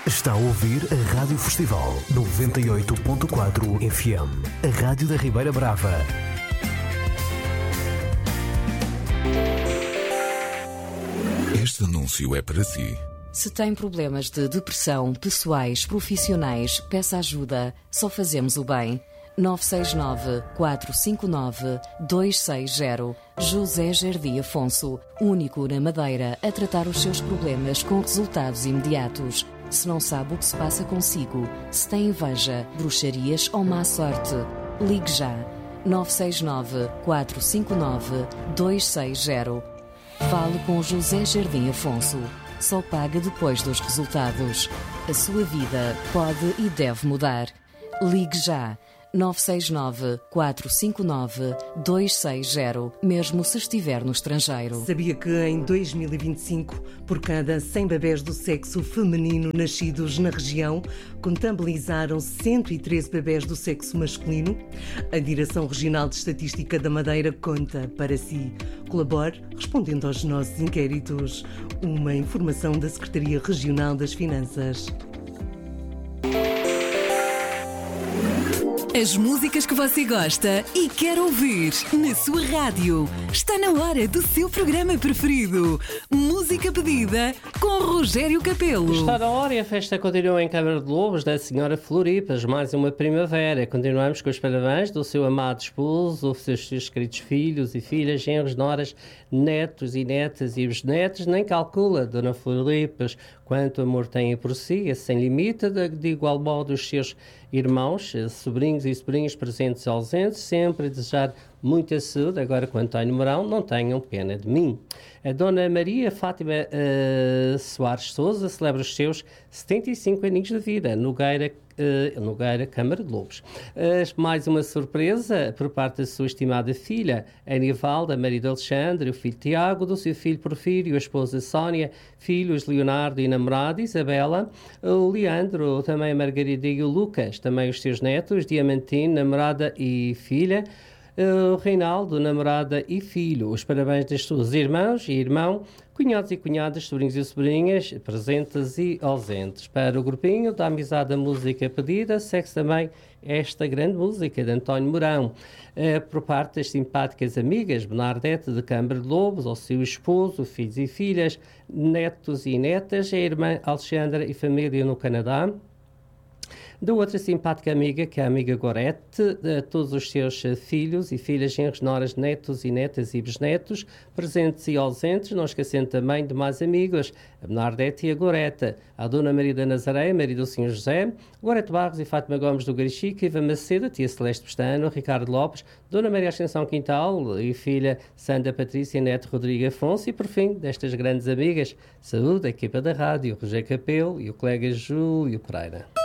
Está a ouvir a Rádio Festival 98.4 FM, a Rádio da Ribeira Brava. Este anúncio é para si. Se tem problemas de depressão, pessoais, profissionais, peça ajuda. Só fazemos o bem. 969-459-260. José Jardim Afonso, único na Madeira a tratar os seus problemas com resultados imediatos. Se não sabe o que se passa consigo, se tem inveja, bruxarias ou má sorte, ligue já. 969-459-260. Fale com José Jardim Afonso. Só paga depois dos resultados. A sua vida pode e deve mudar. Ligue já. 969-459-260, mesmo se estiver no estrangeiro. Sabia que em 2025, por cada 100 bebés do sexo feminino nascidos na região, contabilizaram 113 bebés do sexo masculino? A Direção Regional de Estatística da Madeira conta para si. Colabore respondendo aos nossos inquéritos. Uma informação da Secretaria Regional das Finanças. As músicas que você gosta e quer ouvir na sua rádio. Está na hora do seu programa preferido. Música pedida com Rogério Capelo. Está na hora e a festa continua em Câmara de Lobos da Senhora Floripas. Mais uma primavera. Continuamos com os parabéns do seu amado esposo, dos seus queridos filhos e filhas, genros, noras, netos e netas e bisnetos. Nem calcula, Dona Floripas, quanto amor tem por si, sem limite, de igual modo os seus irmãos, sobrinhos e sobrinhas presentes e ausentes, sempre a desejar muita saúde. Agora, quanto ao numerão, não tenham pena de mim. A Dona Maria Fátima Soares Sousa celebra os seus 75 aninhos de vida, Nogueira, Câmara de Lobos. Mais uma surpresa por parte da sua estimada filha, Anivalda, marido Alexandre, o filho Tiago, do seu filho Porfírio, a esposa Sónia, filhos Leonardo e namorada Isabela, o Leandro, também a Margarida e o Lucas, também os seus netos, Diamantino, namorada e filha, o Reinaldo, namorada e filho. Os parabéns das suas irmãs e irmão, cunhados e cunhadas, sobrinhos e sobrinhas, presentes e ausentes. Para o grupinho da Amizade da Música Pedida, segue também esta grande música de António Mourão, por parte das simpáticas amigas Bernadette de Câmara de Lobos, ao seu esposo, filhos e filhas, netos e netas, a irmã Alexandra e família no Canadá. Da outra simpática amiga, que é a amiga Gorete, a todos os seus filhos e filhas, genros, noras, netos e netas e bisnetos, presentes e ausentes, não esquecendo também de mais amigos, a Bernadette e a Gorete, a Dona Maria da Nazaré, marido do Sr. José, Gorete Barros e Fátima Gomes do Garichica, Iva Macedo, tia Celeste Pestano, Ricardo Lopes, Dona Maria Ascensão Quintal e filha Sandra Patrícia Neto Rodrigo Afonso, e por fim, destas grandes amigas, saúde, a equipa da rádio, o Rogério Capelo e o colega Júlio Pereira.